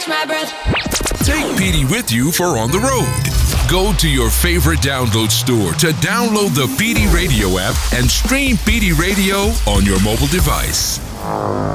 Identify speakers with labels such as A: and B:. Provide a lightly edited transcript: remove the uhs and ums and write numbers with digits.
A: My breath.
B: Take PD with you for on the road. Go to your favorite download store to download the PD Radio app and stream PD Radio on your mobile device.